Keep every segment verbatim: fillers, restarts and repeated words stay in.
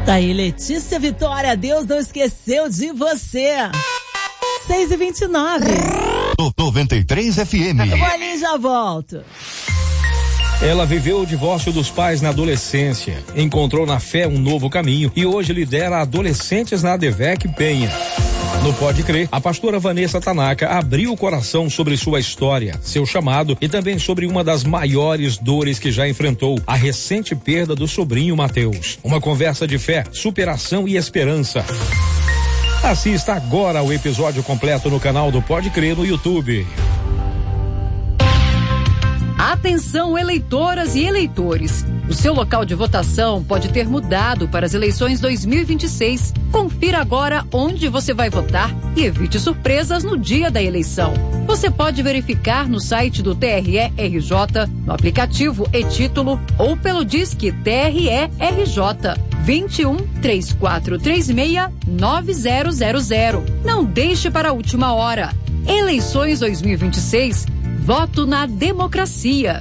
Tá aí, Letícia Vitória, Deus não esqueceu de você. seis e vinte e nove. noventa e três F M. Eu vou ali e já volto. Ela viveu o divórcio dos pais na adolescência, encontrou na fé um novo caminho e hoje lidera adolescentes na ADVEC Penha. No Pode Crer, a pastora Vanessa Tanaka abriu o coração sobre sua história, seu chamado e também sobre uma das maiores dores que já enfrentou, a recente perda do sobrinho Mateus. Uma conversa de fé, superação e esperança. Assista agora o episódio completo no canal do Pode Crer no YouTube. Atenção, eleitoras e eleitores. O seu local de votação pode ter mudado para as eleições dois mil e vinte e seis. Confira agora onde você vai votar e evite surpresas no dia da eleição. Você pode verificar no site do T R E R J, no aplicativo e-Título ou pelo Disque T R E R J vinte e um, três quatro três seis, nove zero zero zero. Não deixe para a última hora. Eleições dois mil e vinte e seis. Voto na democracia.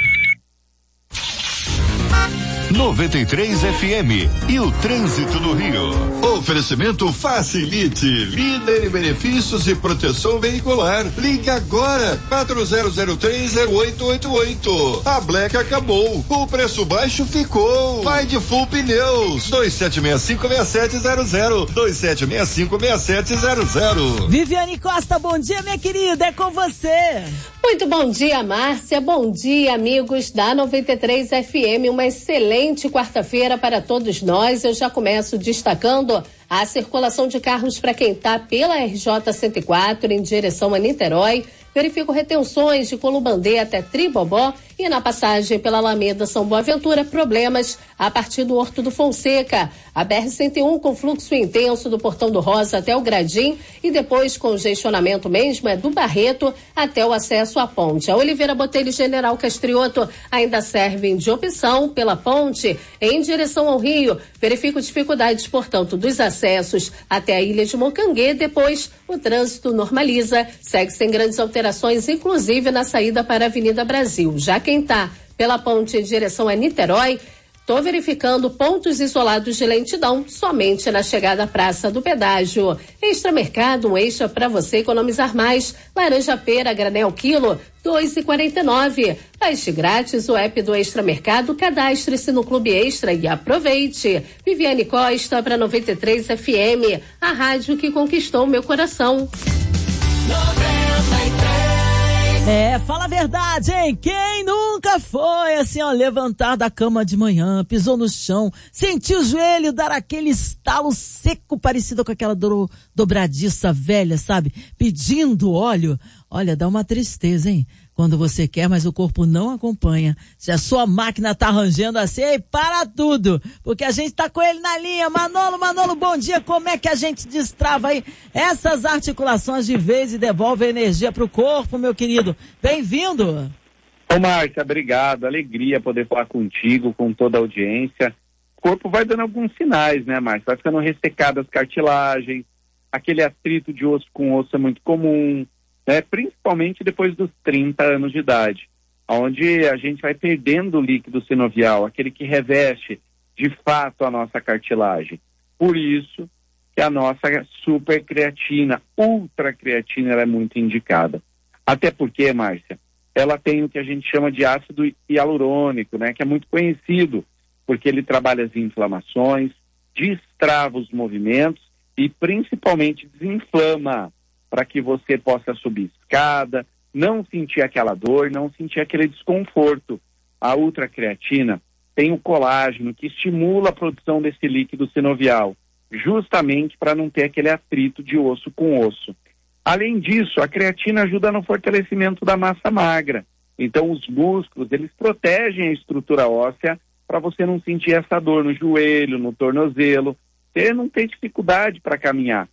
noventa e três F M e o trânsito no Rio. Oferecimento Facilite, líder em benefícios e proteção veicular. Ligue agora, quatro zero zero três zero oito oito oito. A Black acabou, o preço baixo ficou. Vai de Full Pneus, dois sete seis cinco seis sete zero zero, dois sete seis cinco seis sete zero zero. Viviane Costa, bom dia, minha querida, é com você. Muito bom dia, Márcia, bom dia, amigos da noventa e três F M, uma excelente quarta-feira para todos nós. Eu já começo destacando a circulação de carros para quem está pela R J cento e quatro em direção a Niterói. Verifico retenções de Columbandê até Tribobó e na passagem pela Alameda São Boaventura, problemas a partir do Horto do Fonseca. A B R cento e um com fluxo intenso do Portão do Rosa até o Gradim e depois congestionamento mesmo é do Barreto até o acesso à ponte. A Oliveira Botelho e General Castrioto ainda servem de opção pela ponte em direção ao Rio. Verifico dificuldades, portanto, dos acessos até a Ilha de Mocanguê. Depois o trânsito normaliza, segue sem grandes alterações, inclusive na saída para a Avenida Brasil. Já quem está pela ponte em direção a Niterói, estou verificando pontos isolados de lentidão somente na chegada à Praça do Pedágio. Extra Mercado, um extra para você economizar mais. Laranja pera, granel quilo, dois reais e quarenta e nove centavos. Baixe grátis o app do Extra Mercado, cadastre-se no Clube Extra e aproveite. Viviane Costa para noventa e três F M, a rádio que conquistou meu coração. É, fala a verdade, hein? Quem nunca foi assim, ó, levantar da cama de manhã, pisou no chão, sentiu o joelho dar aquele estalo seco parecido com aquela do, dobradiça velha, sabe? Pedindo óleo. Olha, dá uma tristeza, hein? Quando você quer, mas o corpo não acompanha. Se a sua máquina tá rangendo assim, ei, para tudo, porque a gente tá com ele na linha. Manolo, Manolo, bom dia. Como é que a gente destrava aí essas articulações de vez e devolve a energia pro corpo, meu querido? Bem-vindo. Ô, Márcia, obrigado. Alegria poder falar contigo, com toda a audiência. O corpo vai dando alguns sinais, né, Márcia? Vai ficando ressecado as cartilagens, aquele atrito de osso com osso é muito comum, né? Principalmente depois dos trinta anos de idade, onde a gente vai perdendo o líquido sinovial, aquele que reveste de fato a nossa cartilagem. Por isso que a nossa supercreatina, ultracreatina, ela é muito indicada. Até porque, Márcia, ela tem o que a gente chama de ácido hialurônico, né? Que é muito conhecido, porque ele trabalha as inflamações, destrava os movimentos e principalmente desinflama, para que você possa subir escada, não sentir aquela dor, não sentir aquele desconforto. A ultracreatina tem o colágeno que estimula a produção desse líquido sinovial, justamente para não ter aquele atrito de osso com osso. Além disso, a creatina ajuda no fortalecimento da massa magra. Então, os músculos, eles protegem a estrutura óssea para você não sentir essa dor no joelho, no tornozelo, você não ter dificuldade para caminhar.